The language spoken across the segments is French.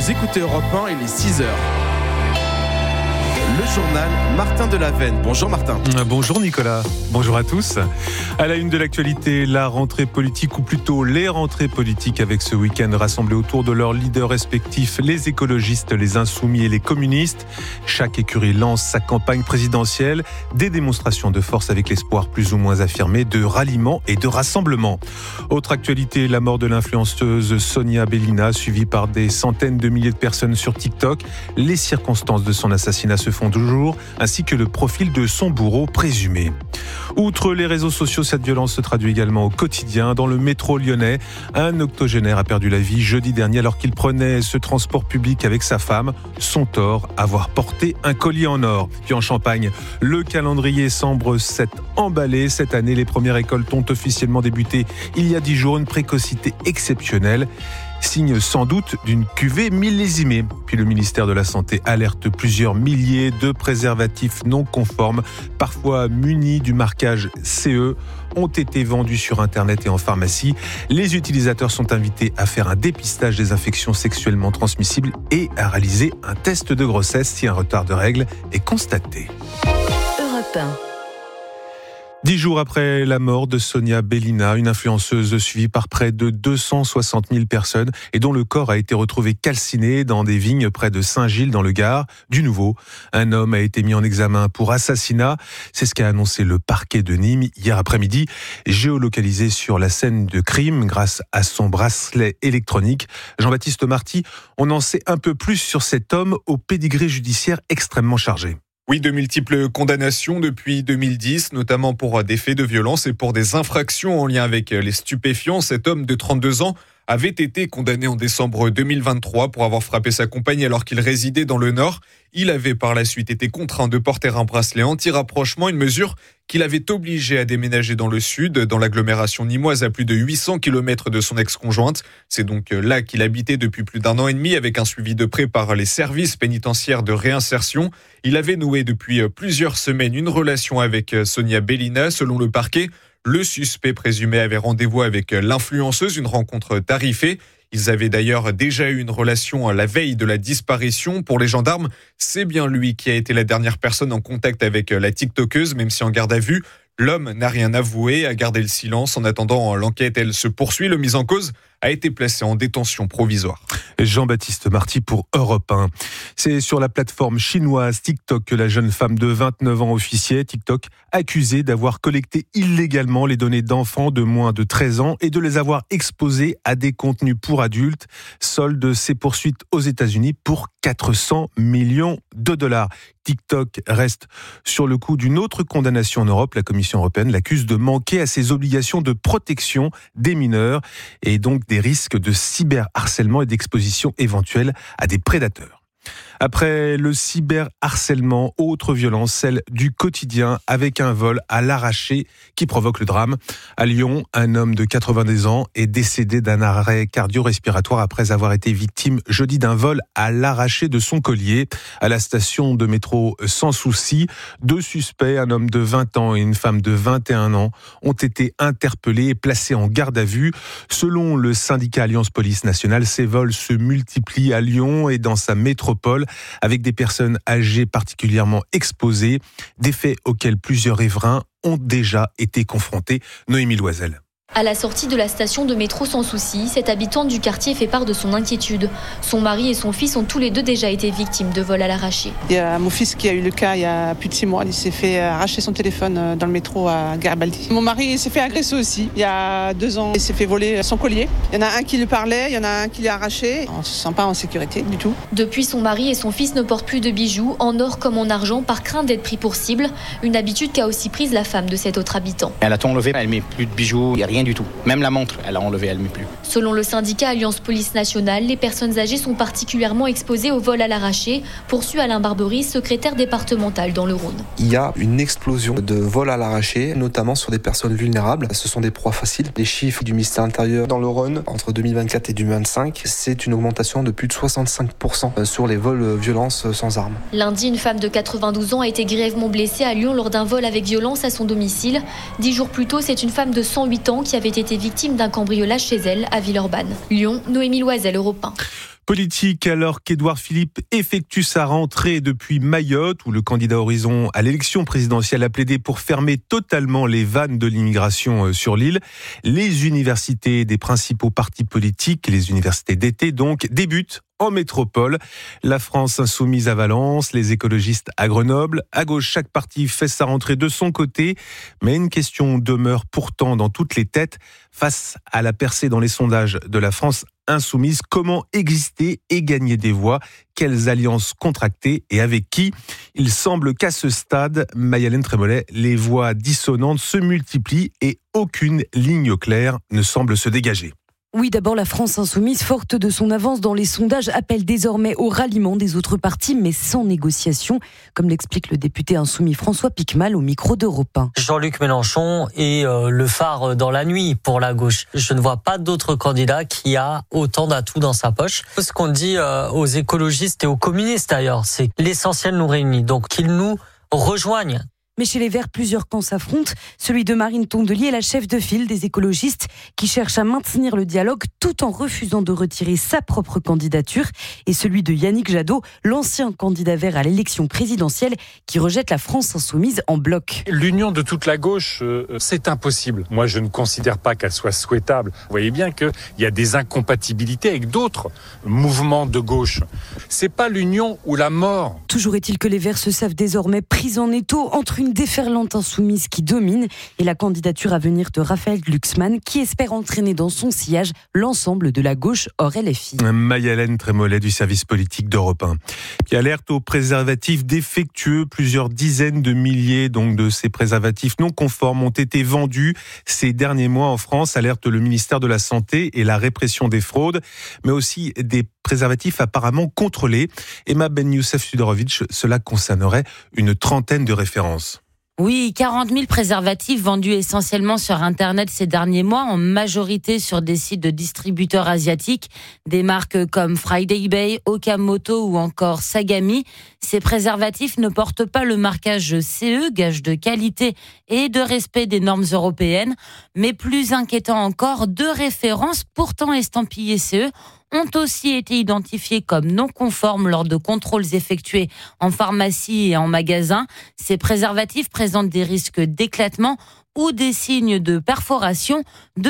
Vous écoutez Europe 1, il est 6h. Le journal Martin Delavenne. Bonjour Martin. Bonjour Nicolas, bonjour à tous. À la une de l'actualité, la rentrée politique ou plutôt les rentrées politiques avec ce week-end rassemblés autour de leurs leaders respectifs, les écologistes, les insoumis et les communistes. Chaque écurie lance sa campagne présidentielle, des démonstrations de force avec l'espoir plus ou moins affirmé de ralliement et de rassemblement. Autre actualité, la mort de l'influenceuse Sonia Belina, suivie par des centaines de milliers de personnes sur TikTok. Les circonstances de son assassinat se font toujours, ainsi que le profil de son bourreau présumé. Outre les réseaux sociaux, cette violence se traduit également au quotidien. Dans le métro lyonnais, un octogénaire a perdu la vie jeudi dernier alors qu'il prenait ce transport public avec sa femme. Son tort, avoir porté un collier en or. Puis en Champagne, le calendrier semble s'être emballé. Cette année, les premières écoles ont officiellement débuté il y a 10 jours, une précocité exceptionnelle. Signe sans doute d'une cuvée millésimée. Puis le ministère de la Santé alerte plusieurs milliers de préservatifs non conformes, parfois munis du marquage CE, ont été vendus sur Internet et en pharmacie. Les utilisateurs sont invités à faire un dépistage des infections sexuellement transmissibles et à réaliser un test de grossesse si un retard de règles est constaté. Europe 1. 10 jours après la mort de Sonia Belina, une influenceuse suivie par près de 260 000 personnes et dont le corps a été retrouvé calciné dans des vignes près de Saint-Gilles dans le Gard. Du nouveau, un homme a été mis en examen pour assassinat. C'est ce qu'a annoncé le parquet de Nîmes hier après-midi, géolocalisé sur la scène de crime grâce à son bracelet électronique. Jean-Baptiste Marty, on en sait un peu plus sur cet homme au pédigré judiciaire extrêmement chargé. Oui, de multiples condamnations depuis 2010, notamment pour des faits de violence et pour des infractions en lien avec les stupéfiants. Cet homme de 32 ans avait été condamné en décembre 2023 pour avoir frappé sa compagne alors qu'il résidait dans le Nord. Il avait par la suite été contraint de porter un bracelet anti-rapprochement, une mesure qu'il avait obligé à déménager dans le Sud, dans l'agglomération nîmoise à plus de 800 km de son ex-conjointe. C'est donc là qu'il habitait depuis plus d'1 an et demi avec un suivi de près par les services pénitentiaires de réinsertion. Il avait noué depuis plusieurs semaines une relation avec Sonia Belina. Selon le parquet, le suspect présumé avait rendez-vous avec l'influenceuse, une rencontre tarifée. Ils avaient d'ailleurs déjà eu une relation à la veille de la disparition. Pour les gendarmes, c'est bien lui qui a été la dernière personne en contact avec la TikTokeuse, même si en garde à vue, l'homme n'a rien avoué, a gardé le silence. En attendant, l'enquête, elle se poursuit. Le mis en cause a été placé en détention provisoire. Jean-Baptiste Marty pour Europe 1. C'est sur la plateforme chinoise TikTok que la jeune femme de 29 ans officiait. TikTok accusée d'avoir collecté illégalement les données d'enfants de moins de 13 ans et de les avoir exposés à des contenus pour adultes. Solde ses poursuites aux États-Unis pour 400 millions de dollars. TikTok reste sur le coup d'une autre condamnation en Europe. La Commission européenne l'accuse de manquer à ses obligations de protection des mineurs et donc des risques de cyberharcèlement et d'exposition éventuelle à des prédateurs. Après le cyberharcèlement, autre violence, celle du quotidien avec un vol à l'arraché qui provoque le drame. À Lyon, un homme de 90 ans est décédé d'un arrêt cardio-respiratoire après avoir été victime jeudi d'un vol à l'arraché de son collier. À la station de métro Sans Souci, 2 suspects, un homme de 20 ans et une femme de 21 ans, ont été interpellés et placés en garde à vue. Selon le syndicat Alliance Police Nationale, ces vols se multiplient à Lyon et dans sa métropole, avec des personnes âgées particulièrement exposées, des faits auxquels plusieurs riverains ont déjà été confrontés. Noémie Loisel. À la sortie de la station de métro Sans Souci, cette habitante du quartier fait part de son inquiétude. Son mari et son fils ont tous les deux déjà été victimes de vols à l'arraché. Il y a mon fils qui a eu le cas il y a plus de 6 mois. Il s'est fait arracher son téléphone dans le métro à Garibaldi. Mon mari s'est fait agresser aussi. Il y a 2 ans, il s'est fait voler son collier. Il y en a un qui lui parlait, il y en a un qui l'a arraché. On ne se sent pas en sécurité du tout. Depuis, son mari et son fils ne portent plus de bijoux, en or comme en argent, par crainte d'être pris pour cible. Une habitude qu'a aussi prise la femme de cet autre habitant. Elle a tout enlevé, elle met plus de bijoux, il n'y a rien du tout. Même la montre, elle a enlevé, elle ne met plus. Selon le syndicat Alliance Police Nationale, les personnes âgées sont particulièrement exposées au vol à l'arraché, poursuit Alain Barbery, secrétaire départemental dans le Rhône. Il y a une explosion de vols à l'arraché, notamment sur des personnes vulnérables. Ce sont des proies faciles. Les chiffres du ministère de l'Intérieur dans le Rhône, entre 2024 et 2025, c'est une augmentation de plus de 65% sur les vols violences sans armes. Lundi, une femme de 92 ans a été grièvement blessée à Lyon lors d'un vol avec violence à son domicile. 10 jours plus tôt, c'est une femme de 108 ans qui avait été victime d'un cambriolage chez elle à Villeurbanne. Lyon, Noémie Loisel, Europe 1. Politique, alors qu'Édouard Philippe effectue sa rentrée depuis Mayotte, où le candidat Horizon à l'élection présidentielle a plaidé pour fermer totalement les vannes de l'immigration sur l'île. Les universités des principaux partis politiques, les universités d'été donc, débutent en métropole. La France insoumise à Valence, les écologistes à Grenoble. À gauche, chaque parti fait sa rentrée de son côté. Mais une question demeure pourtant dans toutes les têtes. Face à la percée dans les sondages de la France insoumise, comment exister et gagner des voix? Quelles alliances contracter et avec qui? Il semble qu'à ce stade, Maya-Hélène Trémollet, les voix dissonantes se multiplient et aucune ligne claire ne semble se dégager. Oui, d'abord, la France insoumise, forte de son avance dans les sondages, appelle désormais au ralliement des autres partis, mais sans négociation, comme l'explique le député insoumis François Piquemal au micro d'Europe 1. Jean-Luc Mélenchon est le phare dans la nuit pour la gauche. Je ne vois pas d'autre candidat qui a autant d'atouts dans sa poche. Ce qu'on dit aux écologistes et aux communistes d'ailleurs, c'est que l'essentiel nous réunit, donc qu'ils nous rejoignent. Mais chez les Verts, plusieurs camps s'affrontent. Celui de Marine Tondelier est la chef de file des écologistes qui cherche à maintenir le dialogue tout en refusant de retirer sa propre candidature. Et celui de Yannick Jadot, l'ancien candidat Vert à l'élection présidentielle qui rejette la France insoumise en bloc. L'union de toute la gauche, c'est impossible. Moi, je ne considère pas qu'elle soit souhaitable. Vous voyez bien qu'il y a des incompatibilités avec d'autres mouvements de gauche. C'est pas l'union ou la mort. Toujours est-il que les Verts se savent désormais pris en étau entre une déferlante insoumise qui domine et la candidature à venir de Raphaël Glucksmann qui espère entraîner dans son sillage l'ensemble de la gauche hors LFI. Maya-Hélène Trémollet du service politique d'Europe 1. Qui alerte aux préservatifs défectueux. Plusieurs dizaines de milliers donc de ces préservatifs non conformes ont été vendus ces derniers mois en France, alerte le ministère de la Santé et la répression des fraudes, mais aussi des préservatifs apparemment contrôlés. Emma Ben Youssef Sudarovic, cela concernerait une trentaine de références. Oui, 40 000 préservatifs vendus essentiellement sur Internet ces derniers mois, en majorité sur des sites de distributeurs asiatiques, des marques comme Friday Bay, Okamoto ou encore Sagami. Ces préservatifs ne portent pas le marquage CE, gage de qualité et de respect des normes européennes, mais plus inquiétant encore, 2 références pourtant estampillées CE ont aussi été identifiés comme non conformes lors de contrôles effectués en pharmacie et en magasin. Ces préservatifs présentent des risques d'éclatement ou des signes de perforation.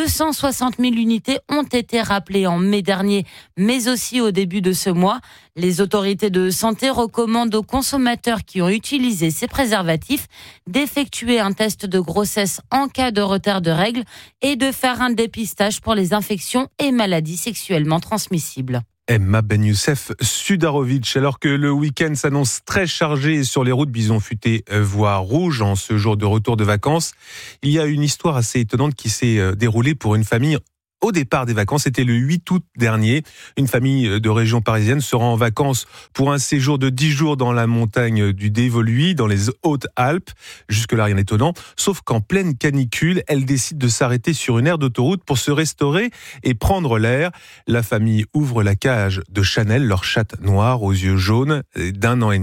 260 000 unités ont été rappelées en mai dernier, mais aussi au début de ce mois. Les autorités de santé recommandent aux consommateurs qui ont utilisé ces préservatifs d'effectuer un test de grossesse en cas de retard de règles et de faire un dépistage pour les infections et maladies sexuellement transmissibles. Emma Ben Youssef Sudarovic, alors que le week-end s'annonce très chargé sur les routes Bison Futé voie rouge en ce jour de retour de vacances. Il y a une histoire assez étonnante qui s'est déroulée pour une famille au départ des vacances. C'était le 8 août dernier. Une famille de région parisienne se rend en vacances pour un séjour de 10 jours dans la montagne du Dévoluy, dans les Hautes-Alpes. Jusque-là, rien d'étonnant. Sauf qu'en pleine canicule, elle décide de s'arrêter sur une aire d'autoroute pour se restaurer et prendre l'air. La famille ouvre la cage de Chanel, leur chatte noire aux yeux jaunes d'1 an et demi.